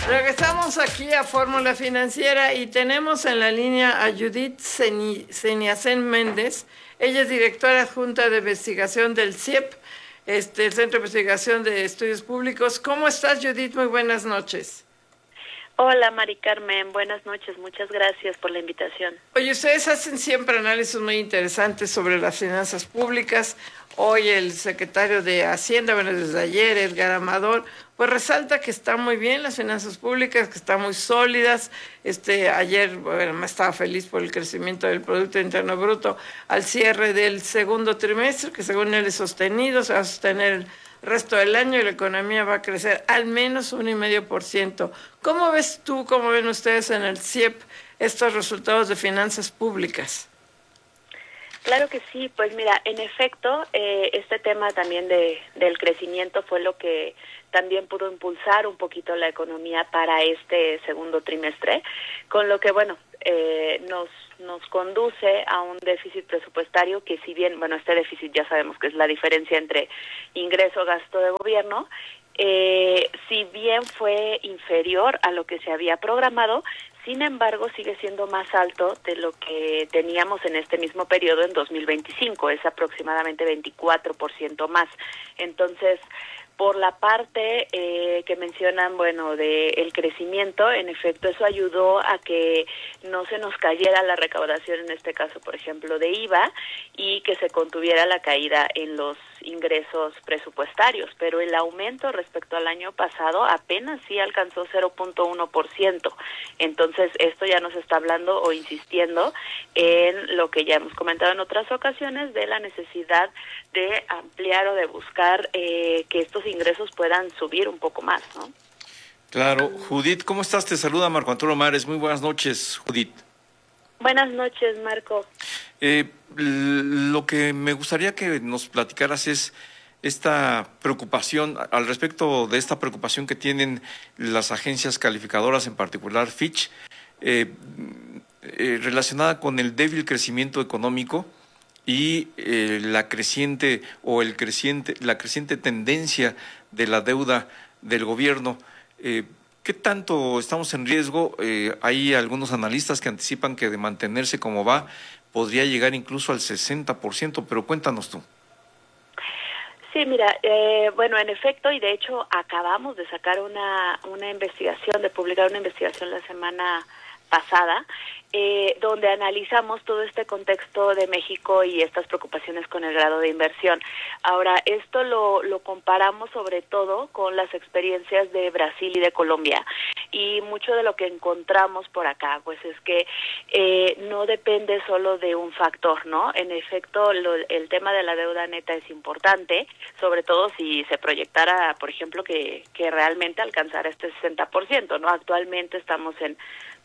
Regresamos aquí a Fórmula Financiera y tenemos en la línea a Judith Seniacen Méndez. Ella es directora adjunta de investigación del CIEP, el Centro de Investigación de Estudios Públicos. ¿Cómo estás, Judith? Muy buenas noches. Hola, Mari Carmen. Buenas noches. Muchas gracias por la invitación. Oye, ustedes hacen siempre análisis muy interesantes sobre las finanzas públicas. Hoy el secretario de Hacienda, bueno, desde ayer, Edgar Amador, pues resalta que están muy bien las finanzas públicas, que están muy sólidas. Ayer, bueno, estaba feliz por el crecimiento del Producto Interno Bruto al cierre del segundo trimestre, que según él es sostenido, se va a sostener el resto del año y la economía va a crecer al menos 1,5%. ¿Cómo ves tú, cómo ven ustedes en el CIEP estos resultados de finanzas públicas? Claro que sí, pues mira, en efecto, este tema también del crecimiento fue lo que también pudo impulsar un poquito la economía para este segundo trimestre, con lo que, bueno, nos conduce a un déficit presupuestario que, si bien, bueno, este déficit ya sabemos que es la diferencia entre ingreso-gasto de gobierno, si bien fue inferior a lo que se había programado, sin embargo sigue siendo más alto de lo que teníamos en este mismo periodo en 2025, es aproximadamente 24% más. Entonces, por la parte que mencionan, bueno, del crecimiento, en efecto, eso ayudó a que no se nos cayera la recaudación, en este caso, por ejemplo, de IVA, y que se contuviera la caída en los ingresos presupuestarios, pero el aumento respecto al año pasado apenas sí alcanzó 0.1%. Entonces, esto ya nos está hablando o insistiendo en lo que ya hemos comentado en otras ocasiones, de la necesidad de ampliar o de buscar que estos ingresos puedan subir un poco más, ¿no? Claro. Judith, ¿cómo estás? Te saluda Marco Antonio Mares. Muy buenas noches, Judith. Buenas noches, Marco. Lo que me gustaría que nos platicaras es esta preocupación, al respecto de esta preocupación que tienen las agencias calificadoras, en particular Fitch, relacionada con el débil crecimiento económico y la creciente tendencia de la deuda del gobierno. ¿Qué tanto estamos en riesgo? Hay algunos analistas que anticipan que de mantenerse como va, podría llegar incluso al 60%, pero cuéntanos tú. Sí, mira, bueno, en efecto, y de hecho acabamos de sacar una investigación, de publicar una investigación la semana pasada, donde analizamos todo este contexto de México y estas preocupaciones con el grado de inversión. Ahora, esto lo comparamos sobre todo con las experiencias de Brasil y de Colombia, y mucho de lo que encontramos por acá, pues es que no depende solo de un factor, ¿no? En efecto, el tema de la deuda neta es importante, sobre todo si se proyectara, por ejemplo, que realmente alcanzara este 60%, ¿no? Actualmente estamos en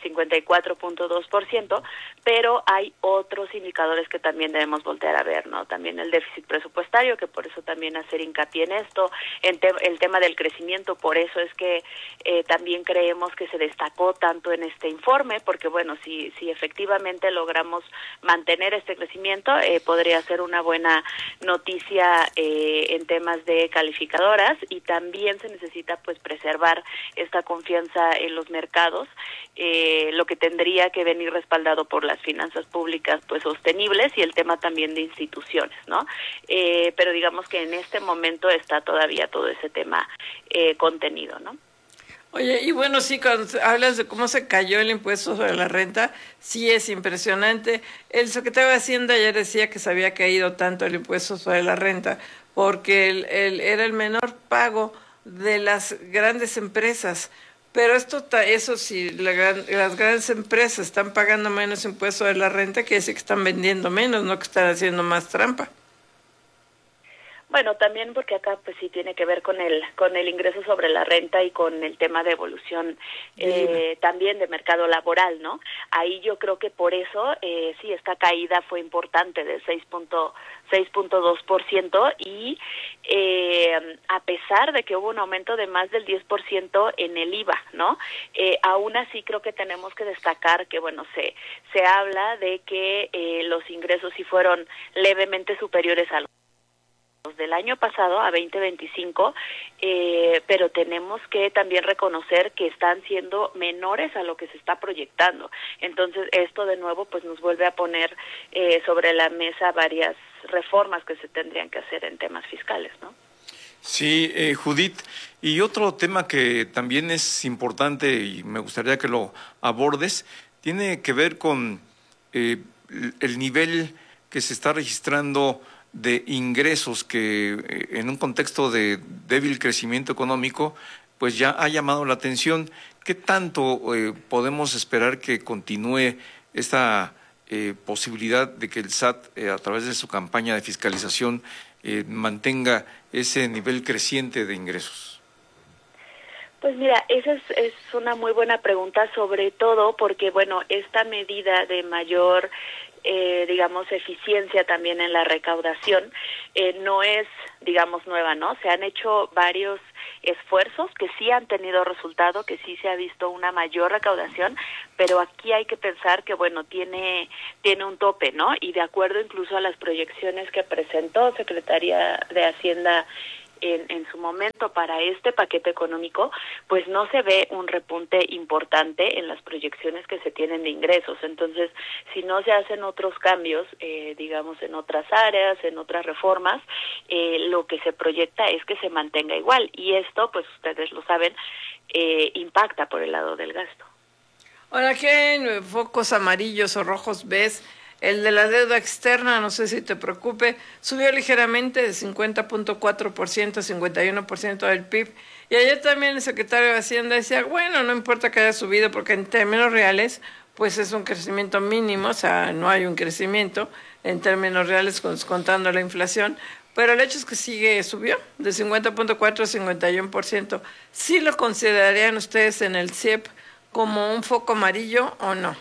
54.2%, pero hay otros indicadores que también debemos voltear a ver, ¿no? También el déficit presupuestario, que por eso también hacer hincapié en esto, el tema del crecimiento, por eso es que también creemos que se destacó tanto en este informe, porque bueno, si efectivamente logramos mantener este crecimiento, podría ser una buena noticia en temas de calificadoras, y también se necesita pues preservar esta confianza en los mercados, lo que tendría que venir respaldado por las finanzas públicas pues sostenibles, y el tema también de instituciones, ¿no? Pero digamos que en este momento está todavía todo ese tema contenido, ¿no? Oye, y bueno, sí, cuando hablas de cómo se cayó el impuesto sobre la renta, sí es impresionante. El secretario de Hacienda ayer decía que se había caído tanto el impuesto sobre la renta porque era el menor pago de las grandes empresas. Pero eso sí, las grandes empresas están pagando menos impuesto de la renta, quiere decir que están vendiendo menos, no que están haciendo más trampa. Bueno, también porque acá pues sí tiene que ver con el ingreso sobre la renta y con el tema de evolución también de mercado laboral, ¿no? Ahí yo creo que por eso sí, esta caída fue importante de 6.2%, y a pesar de que hubo un aumento de más del 10% en el IVA, ¿no? Aún así creo que tenemos que destacar que, bueno, se habla de que los ingresos sí fueron levemente superiores a los del año pasado a 2025, pero tenemos que también reconocer que están siendo menores a lo que se está proyectando. Entonces, esto de nuevo pues nos vuelve a poner sobre la mesa varias reformas que se tendrían que hacer en temas fiscales, ¿no? Sí, Judith, y otro tema que también es importante y me gustaría que lo abordes, tiene que ver con el nivel que se está registrando de ingresos que en un contexto de débil crecimiento económico, pues ya ha llamado la atención. ¿Qué tanto podemos esperar que continúe esta posibilidad de que el SAT, a través de su campaña de fiscalización, mantenga ese nivel creciente de ingresos? Pues mira, esa es una muy buena pregunta, sobre todo porque, bueno, esta medida de mayor digamos, eficiencia también en la recaudación, no es, digamos, nueva, ¿no? Se han hecho varios esfuerzos que sí han tenido resultado, que sí se ha visto una mayor recaudación, pero aquí hay que pensar que, bueno, tiene un tope, ¿no? Y de acuerdo incluso a las proyecciones que presentó Secretaría de Hacienda en su momento para este paquete económico, pues no se ve un repunte importante en las proyecciones que se tienen de ingresos. Entonces, si no se hacen otros cambios, digamos, en otras áreas, en otras reformas, lo que se proyecta es que se mantenga igual. Y esto, pues ustedes lo saben, impacta por el lado del gasto. Ahora, ¿qué focos amarillos o rojos ves? El de la deuda externa, no sé si te preocupe, subió ligeramente de 50.4% a 51% del PIB. Y ayer también el secretario de Hacienda decía, bueno, no importa que haya subido, porque en términos reales, pues es un crecimiento mínimo, o sea, no hay un crecimiento en términos reales contando la inflación, pero el hecho es que subió de 50.4 a 51%. ¿Sí lo considerarían ustedes en el CIEP como un foco amarillo o no?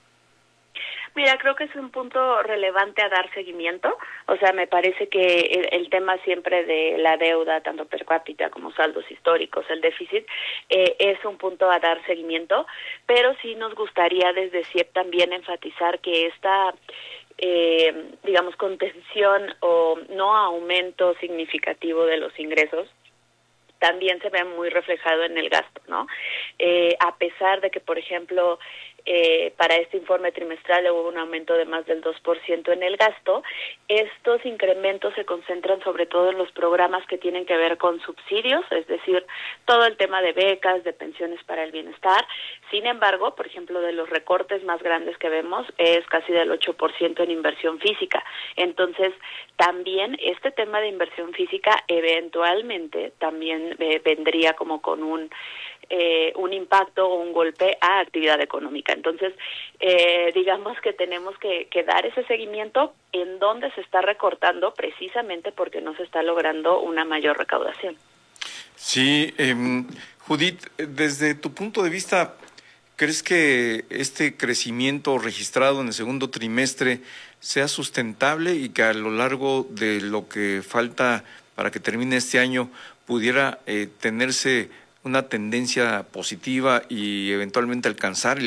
Mira, creo que es un punto relevante a dar seguimiento. O sea, me parece que el tema siempre de la deuda, tanto per cápita como saldos históricos, el déficit, es un punto a dar seguimiento, pero sí nos gustaría desde CIEP también enfatizar que esta digamos, contención o no aumento significativo de los ingresos también se ve muy reflejado en el gasto, ¿no? A pesar de que, por ejemplo, para este informe trimestral hubo un aumento de más del 2% en el gasto, estos incrementos se concentran sobre todo en los programas que tienen que ver con subsidios, es decir, todo el tema de becas, de pensiones para el bienestar. Sin embargo, por ejemplo, de los recortes más grandes que vemos es casi del 8% en inversión física. Entonces, también este tema de inversión física eventualmente también vendría como con un impacto o un golpe a actividad económica. Entonces, digamos que tenemos que dar ese seguimiento en donde se está recortando precisamente porque no se está logrando una mayor recaudación. Sí, Judith, desde tu punto de vista, ¿crees que este crecimiento registrado en el segundo trimestre sea sustentable y que a lo largo de lo que falta para que termine este año pudiera tenerse una tendencia positiva y eventualmente alcanzar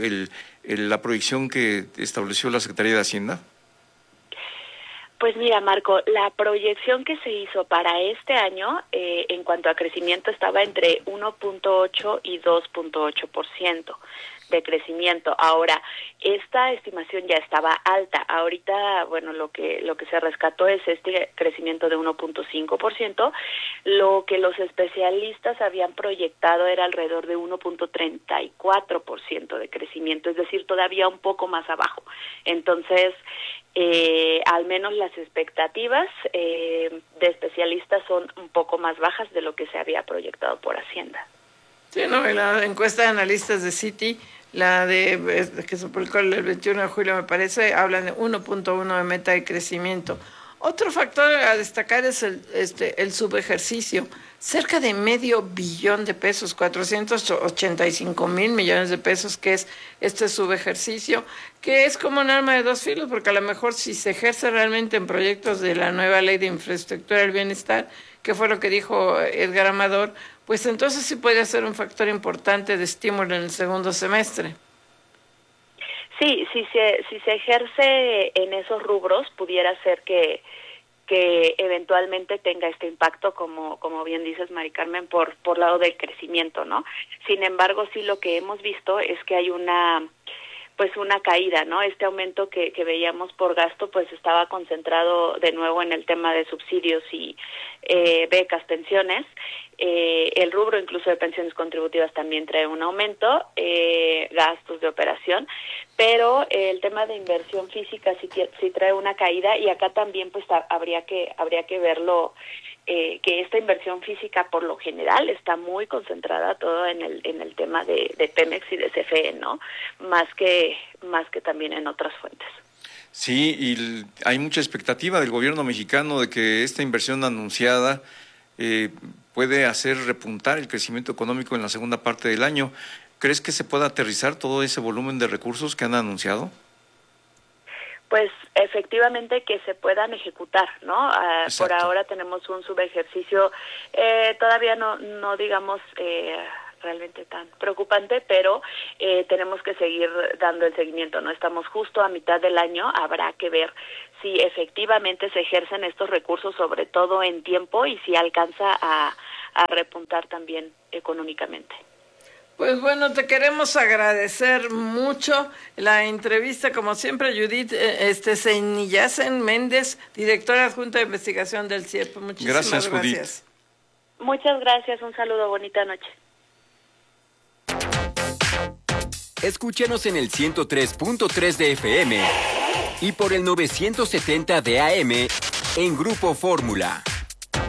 la proyección que estableció la Secretaría de Hacienda? Pues mira, Marco, la proyección que se hizo para este año en cuanto a crecimiento estaba entre 1.8 y 2.8% de crecimiento. Ahora, esta estimación ya estaba alta. Ahorita, bueno, lo que se rescató es este crecimiento de 1.5%. Lo que los especialistas habían proyectado era alrededor de 1.34% de crecimiento, es decir, todavía un poco más abajo. Entonces, al menos las expectativas de especialistas son un poco más bajas de lo que se había proyectado por Hacienda. Sí, no, la encuesta de analistas de Citi, la que se publicó el 21 de julio, me parece, hablan de 1.1 de meta de crecimiento. Otro factor a destacar es el subejercicio. Cerca de $500 billion, 485,000 millones de pesos, que es este subejercicio, que es como un arma de dos filos, porque a lo mejor si se ejerce realmente en proyectos de la nueva ley de infraestructura del bienestar, que fue lo que dijo Edgar Amador, pues entonces sí podría ser un factor importante de estímulo en el segundo semestre. Sí, si se ejerce en esos rubros, pudiera ser que que eventualmente tenga este impacto, como bien dices, Mari Carmen, por lado del crecimiento, ¿no? Sin embargo, sí lo que hemos visto es que hay una caída, ¿no? Este aumento que veíamos por gasto, pues estaba concentrado de nuevo en el tema de subsidios y becas, pensiones. El rubro incluso de pensiones contributivas también trae un aumento, gastos de operación, pero el tema de inversión física sí trae una caída, y acá también pues habría que verlo, que esta inversión física por lo general está muy concentrada todo en el tema de Pemex y de CFE, ¿no? Más que también en otras fuentes. Sí, y hay mucha expectativa del gobierno mexicano de que esta inversión anunciada puede hacer repuntar el crecimiento económico en la segunda parte del año. ¿Crees que se pueda aterrizar todo ese volumen de recursos que han anunciado? Pues efectivamente que se puedan ejecutar, ¿no? Por ahora tenemos un subejercicio, todavía no digamos realmente tan preocupante, pero tenemos que seguir dando el seguimiento, ¿no? Estamos justo a mitad del año, habrá que ver si efectivamente se ejercen estos recursos, sobre todo en tiempo, y si alcanza a repuntar también económicamente. Pues bueno, te queremos agradecer mucho la entrevista, como siempre, Judith Senillasen Méndez, directora adjunta de investigación del CIEP. Muchísimas gracias. Judith. Muchas gracias, un saludo, bonita noche. Escúchanos en el 103.3 de FM y por el 970 de AM en Grupo Fórmula.